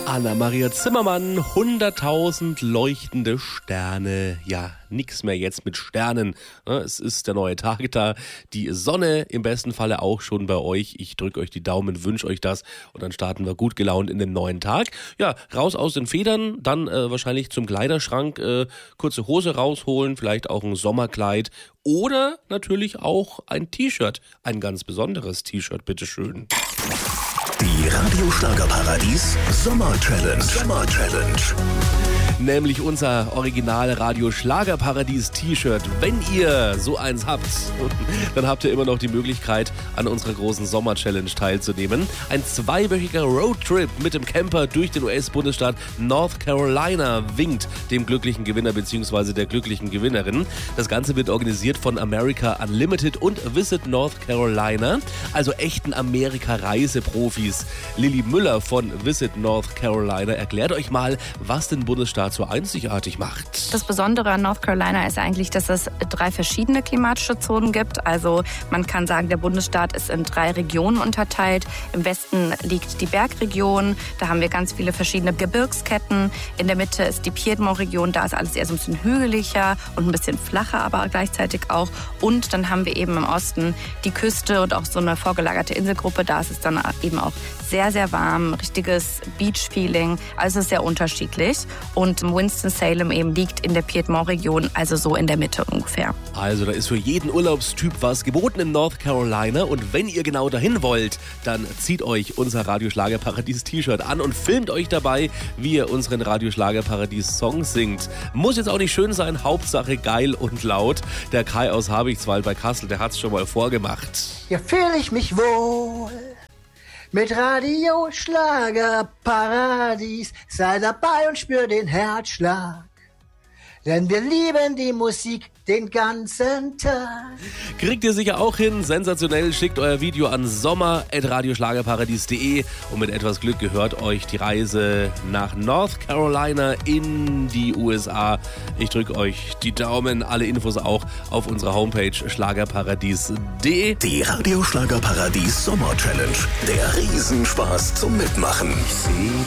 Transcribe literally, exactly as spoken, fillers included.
Anna-Maria Zimmermann, hunderttausend leuchtende Sterne. Ja, nix mehr jetzt mit Sternen. Es ist der neue Tag da. Die Sonne im besten Falle auch schon bei euch. Ich drücke euch die Daumen, wünsche euch das und dann starten wir gut gelaunt in den neuen Tag. Ja, raus aus den Federn, dann äh, wahrscheinlich zum Kleiderschrank, äh, kurze Hose rausholen, vielleicht auch ein Sommerkleid oder natürlich auch ein T-Shirt. Ein ganz besonderes T-Shirt, bitteschön. Die Radio Schlagerparadies Sommer Challenge. Sommer Challenge. Nämlich unser Original Radio Schlagerparadies T-Shirt. Wenn ihr so eins habt, dann habt ihr immer noch die Möglichkeit, an unserer großen Sommer Challenge teilzunehmen. Ein zweiwöchiger Roadtrip mit dem Camper durch den U S-Bundesstaat North Carolina winkt dem glücklichen Gewinner bzw. der glücklichen Gewinnerin. Das Ganze wird organisiert von America Unlimited und Visit North Carolina, also echten Amerika-Reiseprofis. Lilly Müller von Visit North Carolina erklärt euch mal, was den Bundesstaat so einzigartig macht. Das Besondere an North Carolina ist eigentlich, dass es drei verschiedene klimatische Zonen gibt. Also man kann sagen, der Bundesstaat ist in drei Regionen unterteilt. Im Westen liegt die Bergregion, da haben wir ganz viele verschiedene Gebirgsketten. In der Mitte ist die Piedmont-Region, da ist alles eher so ein bisschen hügeliger und ein bisschen flacher, aber gleichzeitig auch. Und dann haben wir eben im Osten die Küste und auch so eine vorgelagerte Inselgruppe. Da ist es dann eben auch sehr, sehr warm, richtiges Beach-Feeling. Also sehr unterschiedlich. Und Winston-Salem eben liegt in der Piedmont-Region, also so in der Mitte ungefähr. Also da ist für jeden Urlaubstyp was geboten in North Carolina. Und wenn ihr genau dahin wollt, dann zieht euch unser Radio Schlagerparadies T-Shirt an und filmt euch dabei, wie ihr unseren Radio Schlagerparadies Song singt. Muss jetzt auch nicht schön sein, Hauptsache geil und laut. Der Kai aus Habichtswald bei Kassel, der hat's schon mal vorgemacht. Hier fühle ich mich wohl. Mit Radio Schlagerparadies, sei dabei und spür den Herzschlag. Denn wir lieben die Musik den ganzen Tag. Kriegt ihr sicher auch hin, sensationell, schickt euer Video an sommer at radioschlagerparadies punkt de und mit etwas Glück gehört euch die Reise nach North Carolina in die U S A. Ich drücke euch die Daumen, alle Infos auch auf unserer Homepage schlagerparadies punkt de. Die Radio Schlagerparadies Sommer Challenge, der Riesenspaß zum Mitmachen. Ich seh